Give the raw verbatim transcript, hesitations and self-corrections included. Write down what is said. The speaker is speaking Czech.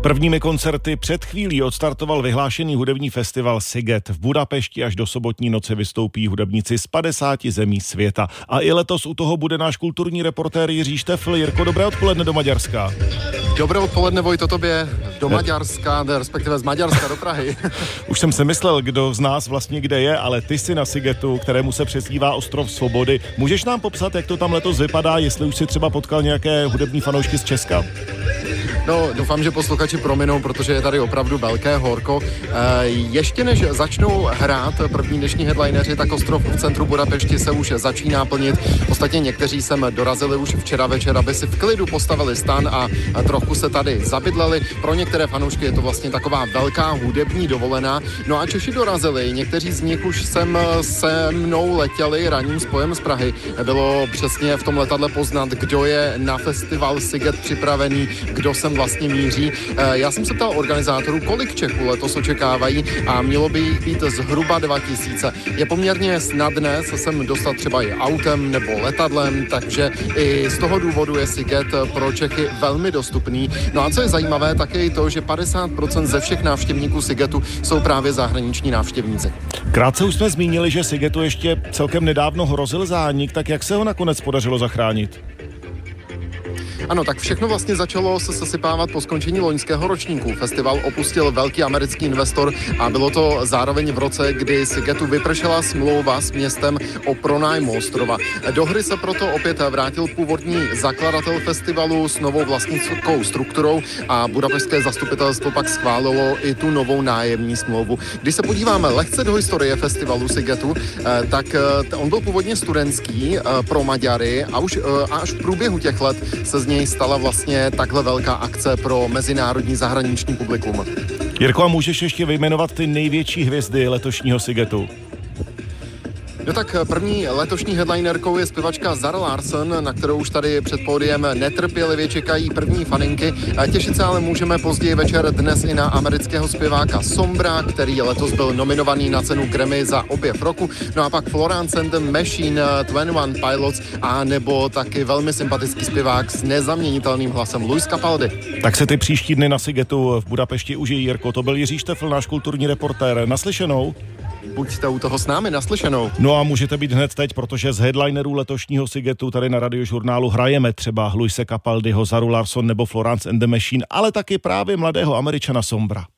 Prvními koncerty před chvílí odstartoval vyhlášený hudební festival Sziget. V Budapešti až do sobotní noci vystoupí hudebníci z padesáti zemí světa. A i letos u toho bude náš kulturní reportér Jiří Štefl. Jirko, dobré odpoledne do Maďarska. Dobré odpoledne, Vojto, tobě do Maďarska, respektive z Maďarska do Prahy. Už jsem se myslel, kdo z nás vlastně kde je, ale ty jsi na Szigetu, kterému se přezdívá Ostrov svobody. Můžeš nám popsat, jak to tam letos vypadá, jestli už si třeba potkal nějaké hudební fanoušky z Česka? No, doufám, že posluchači prominou, protože je tady opravdu velké horko. E, ještě než začnou hrát první dnešní headlineři, tak Ostrov v centru Budapešti se už začíná plnit. Ostatně někteří sem dorazili už včera večer, aby si v klidu postavili stan a trochu se tady zabydleli. Pro některé fanoušky je to vlastně taková velká hudební dovolená. No a Češi dorazili, někteří z nich už sem se mnou letěli ranním spojem z Prahy. Bylo přesně v tom letadle poznat, kdo je na festival Sziget připravený, kdo sem vlastně míří. Já jsem se ptal organizátorů, kolik Čechů letos očekávají a mělo by jich být zhruba dva tisíce. Je poměrně snadné se sem dostat třeba i autem nebo letadlem, takže i z toho důvodu je Sziget pro Čechy velmi dostupný. No a co je zajímavé, tak je i to, že padesát procent ze všech návštěvníků Szigetu jsou právě zahraniční návštěvníci. Krátce už jsme zmínili, že Szigetu ještě celkem nedávno hrozil zánik, tak jak se ho nakonec podařilo zachránit? Ano, tak všechno vlastně začalo se sesypávat po skončení loňského ročníku. Festival opustil velký americký investor a bylo to zároveň v roce, kdy Szigetu vypršela smlouva s městem o pronájmu ostrova. Do hry se proto opět vrátil původní zakladatel festivalu s novou vlastnickou strukturou a budapešťské zastupitelstvo pak schválilo i tu novou nájemní smlouvu. Když se podíváme lehce do historie festivalu Szigetu, tak on byl původně studentský pro Maďary a už až v průběhu těch let se z něj stala vlastně takhle velká akce pro mezinárodní zahraniční publikum. Jirko, a můžeš ještě vyjmenovat ty největší hvězdy letošního Szigetu? No tak první letošní headlinerkou je zpěvačka Zara Larsson, na kterou už tady před pódiem netrpělivě čekají první faninky. Těšit se ale můžeme později večer dnes i na amerického zpěváka Sombra, který letos byl nominovaný na cenu Grammy za objev roku. No a pak Florence and the Machine, dvacet jedna Pilots a nebo taky velmi sympatický zpěvák s nezaměnitelným hlasem Luis Capaldi. Tak se ty příští dny na Szigetu v Budapešti užij, Jirko. To byl Jiří Štefl, náš kulturní reportér. Naslyšenou. Buďte u toho s námi, naslyšenou. No a můžete být hned teď, protože z headlinerů letošního Szigetu tady na Radiožurnálu hrajeme třeba Luise Capaldiho, Zaru Larsson nebo Florence and the Machine, ale taky právě mladého Američana Sombra.